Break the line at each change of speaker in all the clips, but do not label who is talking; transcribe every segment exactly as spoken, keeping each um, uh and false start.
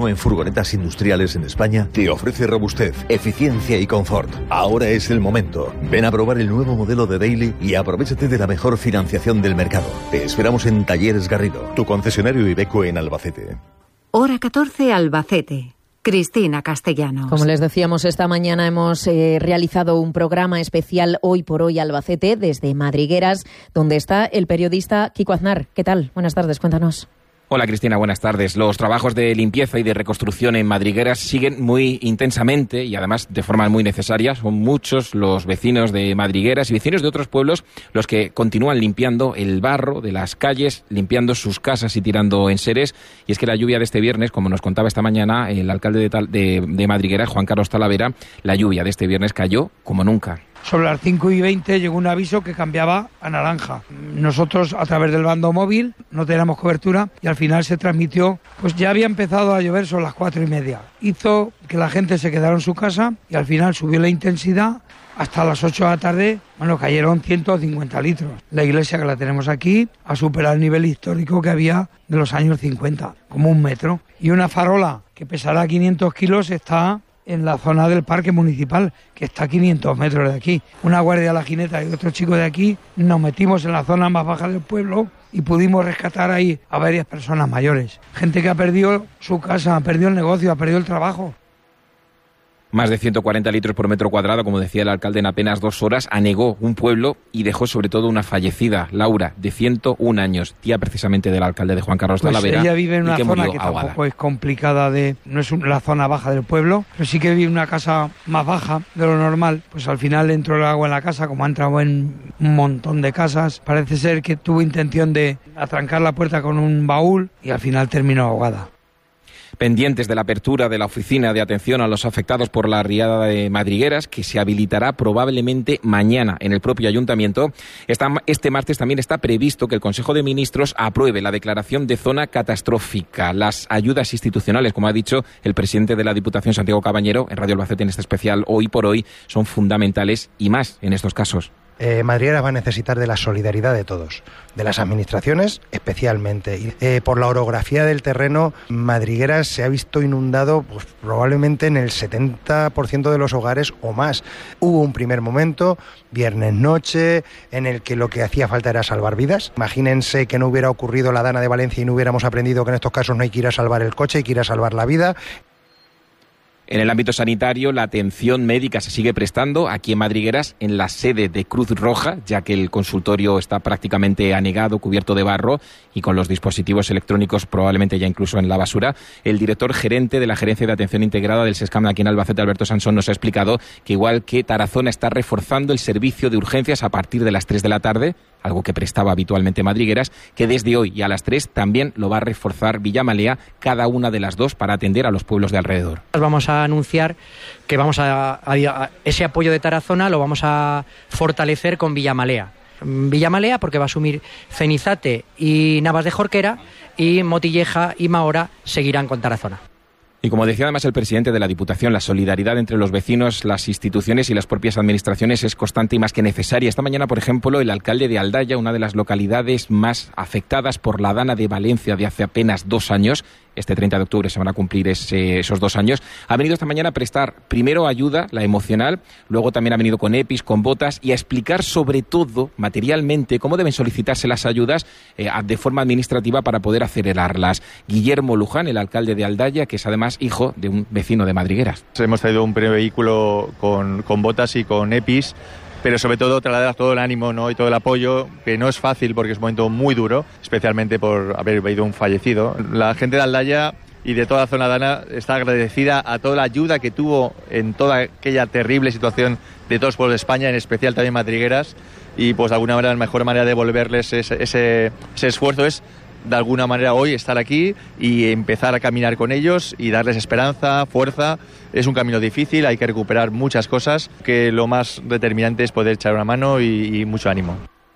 último en furgonetas industriales en España te ofrece robustez, eficiencia y confort. Ahora es el momento. Ven a probar el nuevo modelo de Daily y aprovéchate de la mejor financiación del mercado. Te esperamos en Talleres Garrido, tu concesionario Iveco en Albacete.
Hora catorce, Albacete. Cristina Castellanos.
Como les decíamos, esta mañana hemos eh, realizado un programa especial Hoy por Hoy Albacete desde Madrigueras, donde está el periodista Kiko Aznar. ¿Qué tal? Buenas tardes, cuéntanos.
Hola Cristina, buenas tardes. Los trabajos de limpieza y de reconstrucción en Madrigueras siguen muy intensamente y además de forma muy necesaria. Son muchos los vecinos de Madrigueras y vecinos de otros pueblos los que continúan limpiando el barro de las calles, limpiando sus casas y tirando enseres. Y es que la lluvia de este viernes, como nos contaba esta mañana el alcalde de, Tal- de, de Madrigueras, Juan Carlos Talavera, la lluvia de este viernes cayó como nunca.
Sobre las cinco y veinte llegó un aviso que cambiaba a naranja. Nosotros, a través del bando móvil, no teníamos cobertura y al final se transmitió, pues ya había empezado a llover sobre las cuatro y media. Hizo que la gente se quedara en su casa y al final subió la intensidad hasta las ocho de la tarde. Bueno, cayeron ciento cincuenta litros. La iglesia, que la tenemos aquí, ha superado el nivel histórico que había de los años cincuenta, como un metro. Y una farola que pesará quinientos kilos está en la zona del parque municipal, que está a quinientos metros de aquí. Una guardia de la jineta y otro chico de aquí nos metimos en la zona más baja del pueblo y pudimos rescatar ahí a varias personas mayores. Gente que ha perdido su casa, ha perdido el negocio, ha perdido el trabajo.
Más de ciento cuarenta litros por metro cuadrado, como decía el alcalde, en apenas dos horas, anegó un pueblo y dejó sobre todo una fallecida, Laura, de ciento un años, tía precisamente del alcalde de Juan Carlos
pues
Talavera.
Ella vive en una
que
zona que
ahogada.
tampoco es complicada, de no es la zona baja del pueblo, pero sí que vive en una casa más baja de lo normal. Pues al final entró el agua en la casa, como ha entrado en un montón de casas. Parece ser que tuvo intención de atrancar la puerta con un baúl y al final terminó ahogada.
Pendientes de la apertura de la oficina de atención a los afectados por la riada de Madrigueras, que se habilitará probablemente mañana en el propio ayuntamiento. Esta, este martes también está previsto que el Consejo de Ministros apruebe la declaración de zona catastrófica. Las ayudas institucionales, como ha dicho el presidente de la Diputación, Santiago Cabañero, en Radio Albacete en este especial Hoy por Hoy, son fundamentales y más en estos casos.
Eh, Madrigueras va a necesitar de la solidaridad de todos, de las administraciones especialmente. Y, eh, por la orografía del terreno, Madrigueras se ha visto inundado pues, probablemente en el setenta por ciento de los hogares o más. Hubo un primer momento, viernes noche, en el que lo que hacía falta era salvar vidas. Imagínense que no hubiera ocurrido la Dana de Valencia y no hubiéramos aprendido que en estos casos no hay que ir a salvar el coche, hay que ir a salvar la vida.
En el ámbito sanitario, la atención médica se sigue prestando aquí en Madrigueras, en la sede de Cruz Roja, ya que el consultorio está prácticamente anegado, cubierto de barro y con los dispositivos electrónicos probablemente ya incluso en la basura. El director gerente de la Gerencia de Atención Integrada del SESCAM aquí en Albacete, Alberto Sansón, nos ha explicado que igual que Tarazona está reforzando el servicio de urgencias a partir de las tres de la tarde, algo que prestaba habitualmente Madrigueras, que desde hoy y a las tres también lo va a reforzar Villamalea, cada una de las dos, para atender a los pueblos de alrededor.
Vamos a anunciar que vamos a, a, a ese apoyo de Tarazona lo vamos a fortalecer con Villamalea. Villamalea porque va a asumir Cenizate y Navas de Jorquera, y Motilleja y Mahora seguirán con Tarazona.
Y como decía además el presidente de la Diputación, la solidaridad entre los vecinos, las instituciones y las propias administraciones es constante y más que necesaria. Esta mañana, por ejemplo, el alcalde de Aldaya, una de las localidades más afectadas por la Dana de Valencia de hace apenas dos años, este treinta de octubre se van a cumplir ese, esos dos años, ha venido esta mañana a prestar primero ayuda, la emocional, luego también ha venido con EPIs, con botas y a explicar sobre todo materialmente cómo deben solicitarse las ayudas eh, de forma administrativa para poder acelerarlas. Guillermo Luján, el alcalde de Aldaya, que es además hijo de un vecino de Madrigueras.
Hemos traído un primer vehículo con, con botas y con EPIs, pero sobre todo trasladar todo el ánimo, ¿no? Y todo el apoyo, que no es fácil porque es un momento muy duro, especialmente por haber habido un fallecido. La gente de Aldaya y de toda la zona dana está agradecida a toda la ayuda que tuvo en toda aquella terrible situación de todos los pueblos de España, en especial también Madrigueras, y pues de alguna manera la mejor manera de devolverles ese, ese, ese esfuerzo es de alguna manera hoy estar aquí y empezar a caminar con ellos y darles esperanza, fuerza. Es un camino difícil, hay que recuperar muchas cosas, que lo más determinante es poder echar una mano y, y mucho ánimo.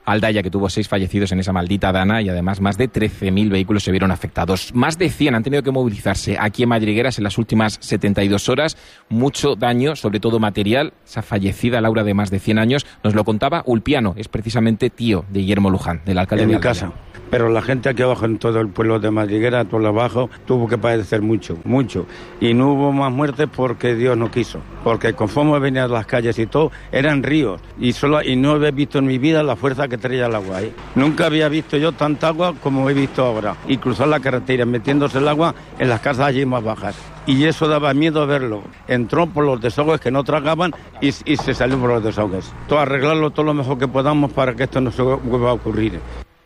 Aldaya, que tuvo seis fallecidos en esa maldita dana, y además más de trece mil vehículos se vieron afectados. Más de cien han tenido que movilizarse aquí en Madrigueras en las últimas setenta y dos horas. Mucho daño, sobre todo material. Esa fallecida Laura de más de cien años nos lo contaba Ulpiano, es precisamente tío de Guillermo Luján, del alcalde
en
de
mi
Aldaya.
casa. Pero la gente aquí abajo, en todo el pueblo de Madriguera, todo abajo, tuvo que padecer mucho, mucho. Y no hubo más muertes porque Dios no quiso. Porque conforme venían las calles y todo, eran ríos. Y solo y no había visto en mi vida la fuerza que traía el agua ahí. Nunca había visto yo tanta agua como he visto ahora. Y cruzar la carretera, metiéndose el agua en las casas allí más bajas. Y eso daba miedo verlo. Entró por los desagües que no tragaban y, y se salió por los desagües. Todo arreglarlo todo lo mejor que podamos para que esto no se vuelva a ocurrir.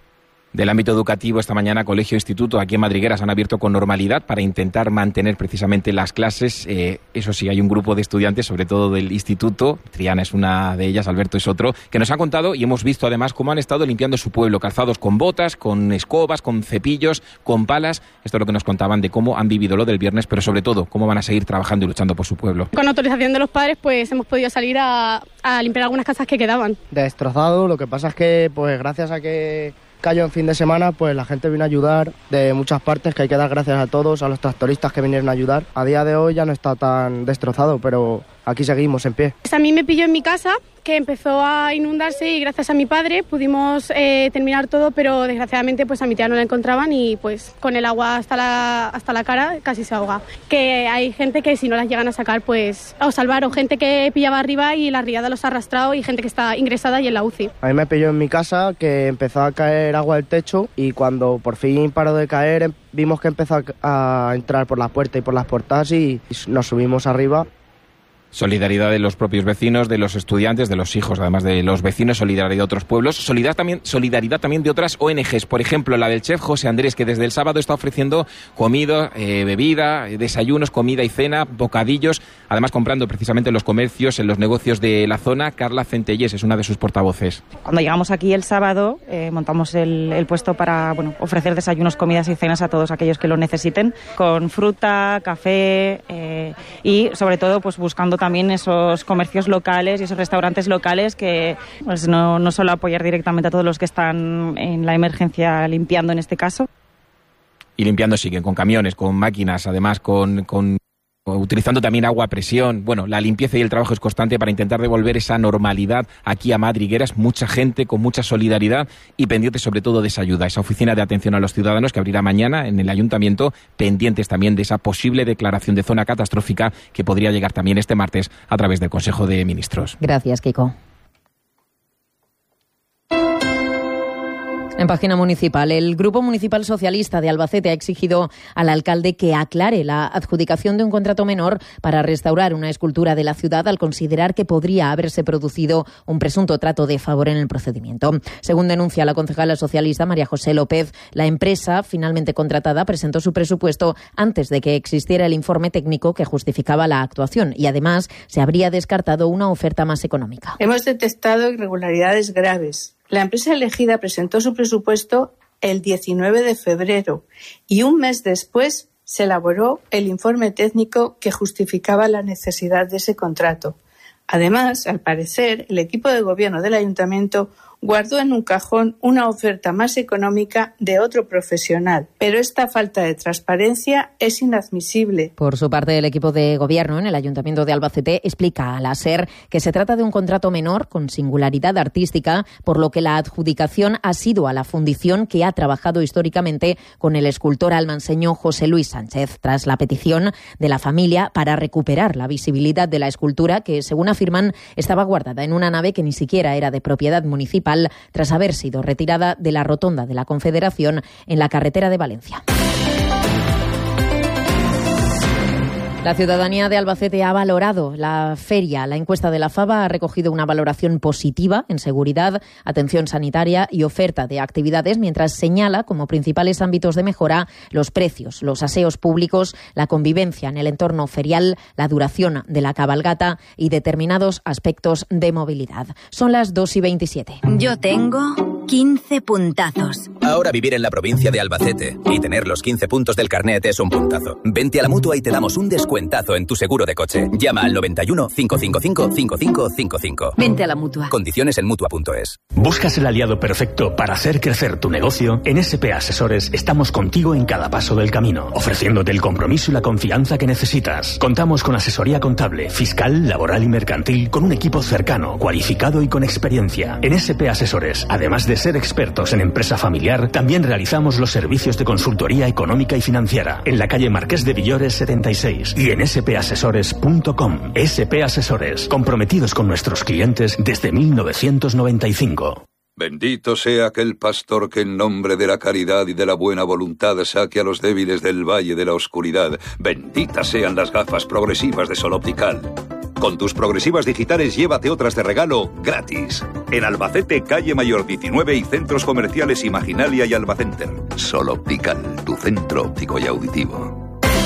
Del ámbito educativo, esta mañana colegio e instituto aquí en Madrigueras han abierto con normalidad para intentar mantener precisamente las clases. Eh, eso sí, hay un grupo de estudiantes, sobre todo del instituto, Triana es una de ellas, Alberto es otro, que nos han contado y hemos visto además cómo han estado limpiando su pueblo, calzados con botas, con escobas, con cepillos, con palas. Esto es lo que nos contaban de cómo han vivido lo del viernes, pero sobre todo cómo van a seguir trabajando y luchando por su pueblo.
Con autorización de los padres, pues hemos podido salir a, a limpiar algunas casas que quedaban.
Destrozado, lo que pasa es que pues gracias a que cayó en fin de semana, pues la gente vino a ayudar de muchas partes, que hay que dar gracias a todos, a los tractoristas que vinieron a ayudar. A día de hoy ya no está tan destrozado, pero aquí seguimos en pie.
A mí me pilló en mi casa, que empezó a inundarse y gracias a mi padre pudimos eh, terminar todo, pero desgraciadamente pues a mi tía no la encontraban y pues con el agua hasta la, hasta la cara casi se ahoga. Que hay gente que si no las llegan a sacar pues o salvar, o gente que pillaba arriba y la riada los ha arrastrado y gente que está ingresada y en la U C I.
A mí me pilló en mi casa que empezó a caer agua del techo y cuando por fin paró de caer vimos que empezó a entrar por la puerta y por las puertas y nos subimos arriba.
Solidaridad de los propios vecinos, de los estudiantes, de los hijos, además de los vecinos, solidaridad de otros pueblos, solidaridad también, solidaridad también de otras O N Ges, por ejemplo, la del chef José Andrés, que desde el sábado está ofreciendo comida, eh, bebida, desayunos, comida y cena, bocadillos, además comprando precisamente en los comercios, en los negocios de la zona. Carla Centelles es una de sus portavoces.
Cuando llegamos aquí el sábado, eh, montamos el, el puesto para bueno, ofrecer desayunos, comidas y cenas a todos aquellos que lo necesiten, con fruta, café eh, y sobre todo pues buscando también esos comercios locales y esos restaurantes locales que pues no, no solo apoyar directamente a todos los que están en la emergencia limpiando en este caso.
Y limpiando siguen con camiones, con máquinas, además con... con... utilizando también agua a presión. Bueno, la limpieza y el trabajo es constante para intentar devolver esa normalidad aquí a Madrigueras. Mucha gente con mucha solidaridad y pendientes sobre todo de esa ayuda. Esa oficina de atención a los ciudadanos que abrirá mañana en el ayuntamiento, pendientes también de esa posible declaración de zona catastrófica que podría llegar también este martes a través del Consejo de Ministros.
Gracias, Kiko. En página municipal, el Grupo Municipal Socialista de Albacete ha exigido al alcalde que aclare la adjudicación de un contrato menor para restaurar una escultura de la ciudad al considerar que podría haberse producido un presunto trato de favor en el procedimiento. Según denuncia la concejala socialista María José López, la empresa finalmente contratada presentó su presupuesto antes de que existiera el informe técnico que justificaba la actuación y además se habría descartado una oferta más económica.
Hemos detectado irregularidades graves. La empresa elegida presentó su presupuesto el diecinueve de febrero y un mes después se elaboró el informe técnico que justificaba la necesidad de ese contrato. Además, al parecer, el equipo de gobierno del ayuntamiento guardó en un cajón una oferta más económica de otro profesional, pero esta falta de transparencia es inadmisible.
Por su parte, el equipo de gobierno en el Ayuntamiento de Albacete explica a la SER que se trata de un contrato menor con singularidad artística, por lo que la adjudicación ha sido a la fundición que ha trabajado históricamente con el escultor almanseño José Luis Sánchez, tras la petición de la familia para recuperar la visibilidad de la escultura que, según afirman, estaba guardada en una nave que ni siquiera era de propiedad municipal, tras haber sido retirada de la rotonda de la Confederación en la carretera de Valencia. La ciudadanía de Albacete ha valorado la feria. La encuesta de la Faba ha recogido una valoración positiva en seguridad, atención sanitaria y oferta de actividades, mientras señala como principales ámbitos de mejora los precios, los aseos públicos, la convivencia en el entorno ferial, la duración de la cabalgata y determinados aspectos de movilidad. Son las dos y veintisiete.
Yo tengo quince puntazos.
Ahora vivir en la provincia de Albacete y tener los quince puntos del carnet es un puntazo. Vente a la Mutua y te damos un descuentazo en tu seguro de coche. Llama al noventa y uno, cinco cinco cinco, cinco cinco cinco cinco.
Vente a la Mutua.
Condiciones en mutua punto es.
¿Buscas el aliado perfecto para hacer crecer tu negocio? En S P Asesores estamos contigo en cada paso del camino, ofreciéndote el compromiso y la confianza que necesitas. Contamos con asesoría contable, fiscal, laboral y mercantil, con un equipo cercano, cualificado y con experiencia. En S P Asesores, además de ser expertos en empresa familiar, también realizamos los servicios de consultoría económica y financiera en la calle Marqués de Villores setenta y seis y en s p asesores punto com. S P Asesores, comprometidos con nuestros clientes desde mil novecientos noventa y cinco.
Bendito sea aquel pastor que en nombre de la caridad y de la buena voluntad saque a los débiles del valle de la oscuridad. Benditas sean las gafas progresivas de Sol Optical. Con tus progresivas digitales llévate otras de regalo gratis. En Albacete, calle Mayor diecinueve y centros comerciales Imaginalia y Albacenter. Sol Optical, tu centro óptico y auditivo.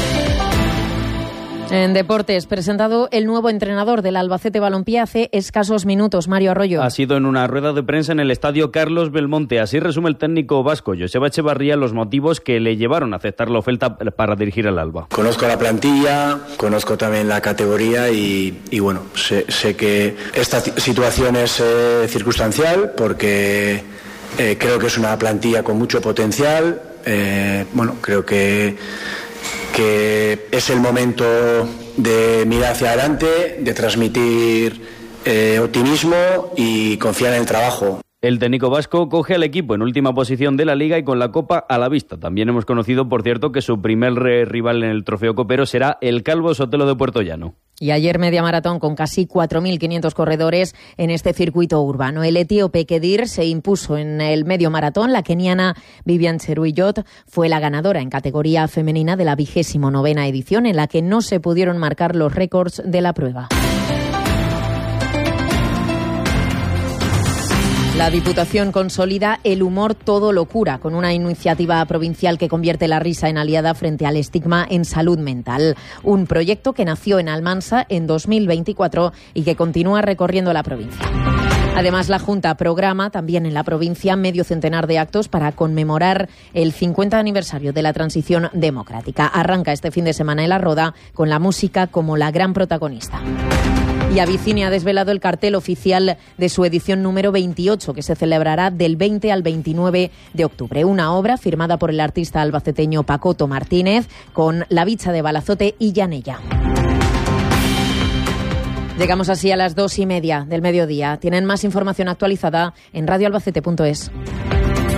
En deportes, presentado el nuevo entrenador del Albacete Balompié hace escasos minutos, Mario Arroyo.
Ha sido en una rueda de prensa en el estadio Carlos Belmonte. Así resume el técnico vasco, Joseba Echevarría, los motivos que le llevaron a aceptar la oferta para dirigir el Alba.
Conozco la plantilla, conozco también la categoría y, y bueno, sé, sé que esta situación es eh, circunstancial porque eh, creo que es una plantilla con mucho potencial. Eh, bueno, creo que... que es el momento de mirar hacia adelante, de transmitir eh, optimismo y confiar en el trabajo.
El técnico vasco coge al equipo en última posición de la Liga y con la Copa a la vista. También hemos conocido, por cierto, que su primer rival en el trofeo copero será el Calvo Sotelo de Puerto Llano.
Y ayer media maratón con casi cuatro mil quinientos corredores en este circuito urbano. El etíope Kedir se impuso en el medio maratón. La keniana Vivian Cheruyot fue la ganadora en categoría femenina de la vigésimo novena edición, en la que no se pudieron marcar los récords de la prueba. La Diputación consolida el humor todo lo cura, con una iniciativa provincial que convierte la risa en aliada frente al estigma en salud mental. Un proyecto que nació en Almansa en dos mil veinticuatro y que continúa recorriendo la provincia. Además, la Junta programa también en la provincia medio centenar de actos para conmemorar el cincuenta aniversario de la transición democrática. Arranca este fin de semana en La Roda con la música como la gran protagonista. Y Avicini ha desvelado el cartel oficial de su edición número veintiocho, que se celebrará del veinte al veintinueve de octubre. Una obra firmada por el artista albaceteño Pacoto Martínez, con La Bicha de Balazote y Llanella. Llegamos así a las dos y media del mediodía. Tienen más información actualizada en radio albacete punto es.